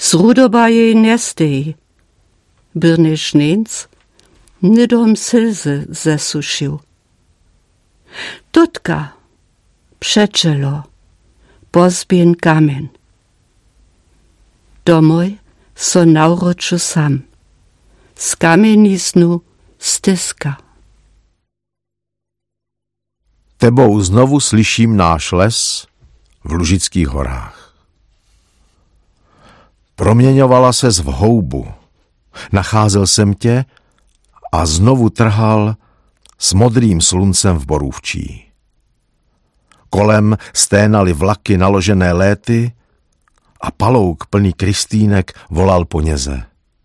Zrudoba jej nestej. Birnež nec, nidom slzy zesušił. Tutka, przeczelo, pozbien kamen. Domoj so nauroču sam, z kameniznu stiska. Tebou znovu slyším náš les v Lužických horách. Proměňovala ses v houbu, nacházel jsem tě a znovu trhal s modrým sluncem v borůvčí. Kolem sténaly vlaky naložené léty a palouk plný krystýnek volal po něze.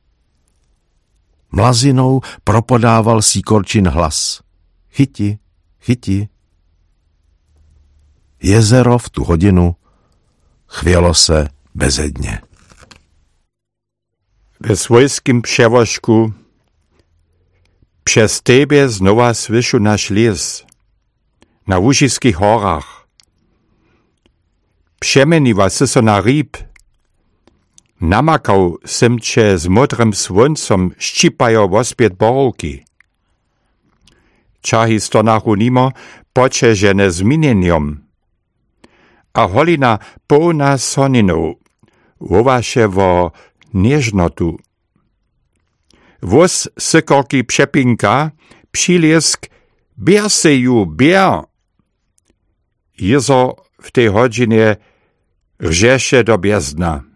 Mlazinou propodával síkorčin hlas. Chyti, chyti. Jezero v tu hodinu chvělo se bezedně. Ve svojským převožku přes tebe znova slyšu náš les na Łužických horách. Přemeniva si so na rýb. Namakał sem cię z modrym słońcem szczypają wospět borovky. Čahy stonachu nimo počežene zmienieniom. A holina pełna soninu wowaše wo nieżnotu. Wóz sykorki przepinka, przyliesk, bier se ju, bier. Jezo w tej godzinie rżeše do biezdna.